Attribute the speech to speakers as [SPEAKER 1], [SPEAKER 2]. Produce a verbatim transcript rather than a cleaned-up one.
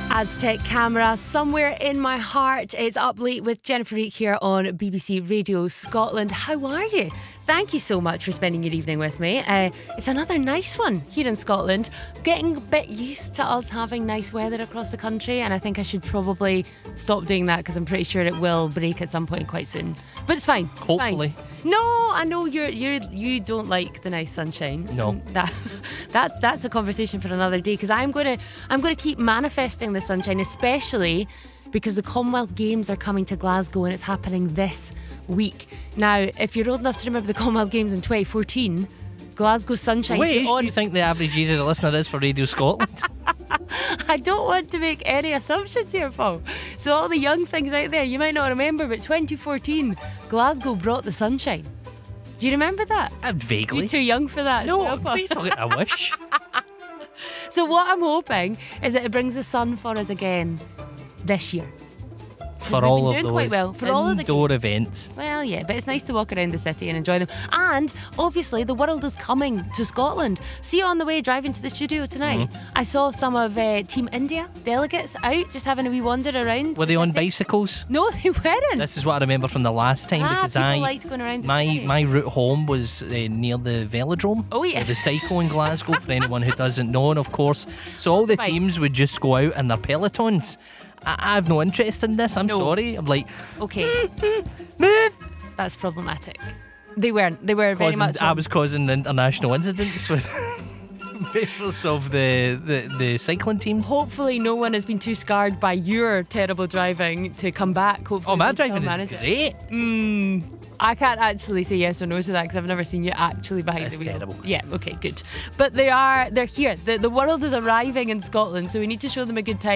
[SPEAKER 1] Aztec Camera, Somewhere in My Heart. It's Up Late with Jennifer Reek here on B B C Radio Scotland. How are you? Thank you so much for spending your evening with me. Uh, it's another nice one here in Scotland. Getting a bit used to us having nice weather across the country, and I think I should probably stop doing that because I'm pretty sure it will break at some point quite soon. But it's fine. It's
[SPEAKER 2] Hopefully.
[SPEAKER 1] Fine. No, I know you're you're you don't like the nice sunshine.
[SPEAKER 2] No,
[SPEAKER 1] that that's that's a conversation for another day. Because I'm gonna I'm gonna keep manifesting the sunshine, especially because the Commonwealth Games are coming to Glasgow and it's happening this week. Now, if you're old enough to remember the Commonwealth Games in twenty fourteen, Glasgow sunshine.
[SPEAKER 2] What age
[SPEAKER 1] on-
[SPEAKER 2] do you think the average age of the listener is for Radio Scotland?
[SPEAKER 1] I don't want to make any assumptions here, Paul. So all the young things out there, you might not remember, but twenty fourteen, Glasgow brought the sunshine. Do you remember that?
[SPEAKER 2] Uh, vaguely.
[SPEAKER 1] You're too young for that.
[SPEAKER 2] No,
[SPEAKER 1] Shut up.
[SPEAKER 2] what are you talking? I wish.
[SPEAKER 1] So what I'm hoping is that it brings the sun for us again this year.
[SPEAKER 2] For
[SPEAKER 1] we've
[SPEAKER 2] all
[SPEAKER 1] been
[SPEAKER 2] of
[SPEAKER 1] doing
[SPEAKER 2] those
[SPEAKER 1] quite well. For all of the
[SPEAKER 2] indoor
[SPEAKER 1] games.
[SPEAKER 2] events.
[SPEAKER 1] Well, yeah, but it's nice to walk around the city and enjoy them. And obviously, the world is coming to Scotland. See, on the way driving to the studio tonight,
[SPEAKER 2] Mm-hmm.
[SPEAKER 1] I saw some of uh, Team India delegates out just having a wee wander around.
[SPEAKER 2] Were they on bicycles?
[SPEAKER 1] No, they weren't.
[SPEAKER 2] This is what I remember from the last time
[SPEAKER 1] ah,
[SPEAKER 2] because
[SPEAKER 1] people
[SPEAKER 2] I
[SPEAKER 1] liked going around the
[SPEAKER 2] my
[SPEAKER 1] city.
[SPEAKER 2] my route home was uh, near the velodrome.
[SPEAKER 1] Oh, yeah.
[SPEAKER 2] The cycle in Glasgow for anyone who doesn't know, and of course, so all the
[SPEAKER 1] Fine.
[SPEAKER 2] teams would just go out in their pelotons. I, I have no interest in this. I'm
[SPEAKER 1] No.
[SPEAKER 2] sorry. I'm like,
[SPEAKER 1] Okay,
[SPEAKER 2] move.
[SPEAKER 1] that's problematic. They weren't. They were very
[SPEAKER 2] Causing-
[SPEAKER 1] much.
[SPEAKER 2] I was causing international incidents with members of the, the the cycling teams.
[SPEAKER 1] Hopefully, no one has been too scarred by your terrible driving to come back. Hopefully,
[SPEAKER 2] Oh, my
[SPEAKER 1] they still
[SPEAKER 2] driving
[SPEAKER 1] manage
[SPEAKER 2] is
[SPEAKER 1] it.
[SPEAKER 2] great.
[SPEAKER 1] Mm, I can't actually say yes or no to that because I've never seen you actually behind
[SPEAKER 2] It's
[SPEAKER 1] the wheel.
[SPEAKER 2] terrible.
[SPEAKER 1] Yeah, okay, good. But they are, they're here. The, the world is arriving in Scotland, so we need to show them a good time.